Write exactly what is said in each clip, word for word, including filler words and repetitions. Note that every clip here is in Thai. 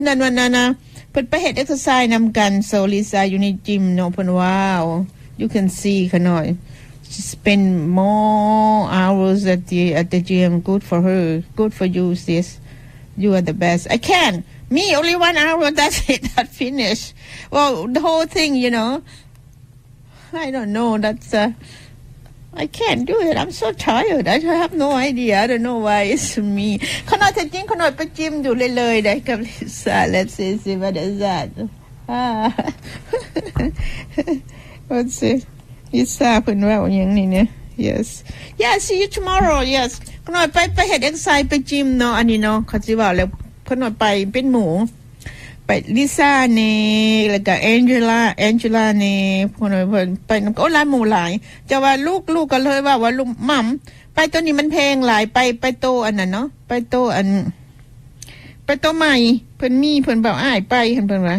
นั่นวันนั้นนะเพิ่นไปเฮ็ดเอ็กซ์ไซส์นำกัน so Lisa อยู่ในจิมเนาะเพิ่นว้าว you can see ขน่อย she spend more hours at the at the gym good for her good for you sis you are the best I can me only one hour that's it that finish well the whole thing you know I don't know that's uh, I can't do it I'm so tired I have no idea I don't know why it's me ขนาดจริงขนาดไปจิมอยู่เลยๆได้กับ Lisa let's see see what is that ah let's see Lisa เพิ่นว่าอย่างนี้เนี่ย yes yeah see you tomorrow yes ขนาดไปไปเฮ็ดเอ็กซ์ไซส์ไปจิมเนาะอันนี้เนาะเขาสิว่าแล้วขนาดไปเป็นหมูไปลิซ่านี่แล้วก็แองเจล่าแองเจล่านี่พวกนั้นเพิ่นไปนำก็หลายหมู่หลายจะว่าลูกๆก็เลยว่าว่าลุงหม่ำไปตัวนี้มันแพงหลายไปไปโตอันนั้นเนาะไปโตอันไปโตใหม่เพิ่นมีเพิ่นบอกอ้ายไปเพิ่นเพิ่นว่า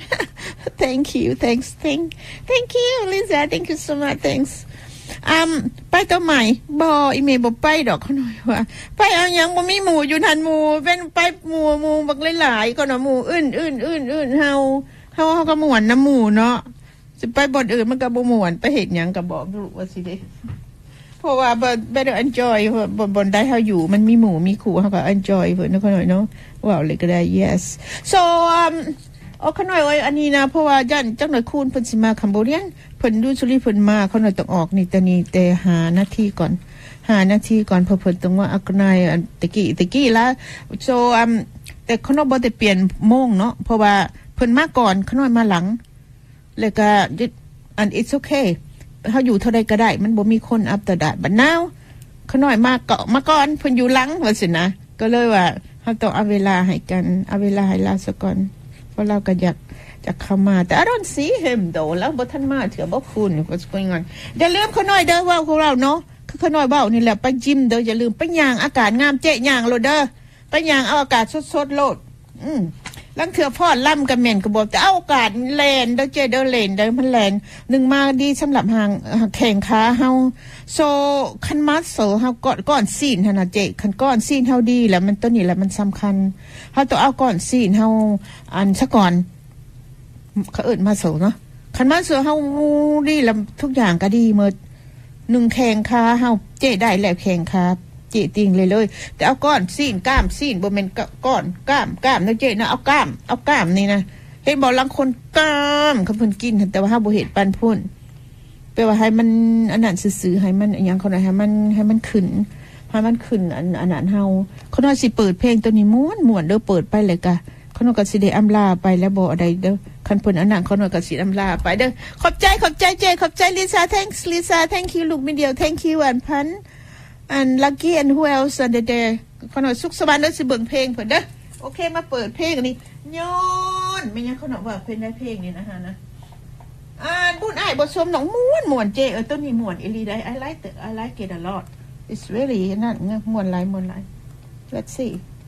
thank you thanks thank thank you Lisa thank you so much thanksอืมไปตัวใหม่บ่อีเมลบ่ไปดอกเขาหน่อยว่าไปเอาหยังบ่มีหมู่อยู่ทันหมู่เป็นไปหมู่หมู่บักหลายๆก็เนาะหมู่อื่นๆๆเฮาเฮาเฮาก็ม่วนนำหมู่เนาะสิไปบ่อื่นมันก็บ่ม่วนไปเฮ็ดหยังก็บอกลูกว่าสิเด้เพราะว่า better enjoy บ่บ่ได้เฮาอยู่มันมีหมู่มีคู่เฮาก็ enjoy เพิ่นเนาะเขาหน่อยเนาะว้าวเลยก็ได้ yes so umโอ้ขน่อยไว้อันนี้นะเพราะว่าย่านจังหน่อยคูณเพิ่นสิมาคัมโบเดียนเพิ่นดูสุริเพิ่นมาเขาหน่อยต้องออกนี่แต่นี่แต่หานาทีก่อนหานาทีก่อนเพราะเพิ่นต้องว่าอักนายตะกี้ตะกี้ละโซอืมแต่เขาน้อยบ่ได้เปลี่ยนโมงเนาะเพราะว่าเพิ่นมาก่อนเขาน้อยมาหลังแล้วก็อัน it's okay เฮาอยู่เท่าใดก็ได้มันบ่มีคนอัปเดตบัดนาวเขาน้อยมาเกาะมาก่อนเพิ่นอยู่หลังว่าซั่นนะก็เลยว่าเฮาต้องเอาเวลาให้กันเอาเวลาให้ลาซะก่อนเราก็อยากจะเข้ามาแต่ I don't see him though แล้วบ่ทันมาเถื่อบ่คุณ what's going on อย่าลืมเขาหน่อยเด้อว่าพวกเราเนาะคือเขาหน่อยเว้านี่แหละไปจิมเด้ออย่าลืมไปย่างอากาศงามเจ๊ย่างโลดเด้อไปย่างเอาอากาศสดๆโลดอืมลังเถื่อพอดล่ำก็แม่นก็บอกแต่เอาอากาศแลนเด้อเจ๊เด้อแลนเด้อมันแลนนึงมาดีสำหรับหางแข่งขาเฮาโซคันมัสโซเฮาก้อนก้อนซีนหั่นน่ะเจ๊คันก้อนซีนเฮาดีแล้วมันตัวนี้แหละมันสำคัญเฮาต้องเอาก้อนซีนเฮาอันซะก่อนเขาเอิ้นมาโซเนาะคันมัสโซเฮาดีแล้วทุกอย่างก็ดีหมดหนึ่งแข่งขาเฮาเจ๊ได้แล้วแข่งขาเจ๊ติงเลยเลยแต่เอาก้อนซีนกล้ามซีนบ่แม่นก้อนกล้ามกล้ามนะเจ๊นะเอากล้ามเอากล้ามนี่นะเห็นบ่ลังคนกล้ามเขาเพิ่นกินแต่ว่าเฮาบ่เฮ็ดปานพุ่นแปลว่าให้มันอันนั้นซื่อๆให้มันอีหยังเขาได้ให้มันให้มันขึ้นให้มันขึ้นอันอันนั้นเฮาเขาน้อยสิเปิดเพลงตัวนี้ม่วนๆเด้อเปิดไปเลยกะเขาน้อยก็สิได้อำลาไปแล้วบ่อะไรเด้อคันเพิ่นอันนั้นเขาน้อยก็สิอำลาไปเด้อขอบใจขอบใจเจ๊ขอบใจลิซ่า thanks Lisa thank you ลูกมีเดียว thank you อันพันand Lucky and who else are there เขาหน่อยสุขสวรรค์เด้อสิเบิ่งเพลงเพิ่นเด้อโอเคมาเปิดเพลงอันนี้ย้อนไม่ยังเขาหน่อยว่าเพิ่นได้เพลงนี่นะฮะนะอ่านบุญอ้ายบ่ชมน้องม่วนม่วนเจเออต้นนี้ม่วนอีหลีได้ I like it I like it a lot it's really นั่นม่วนหลายม่วนหลาย let's see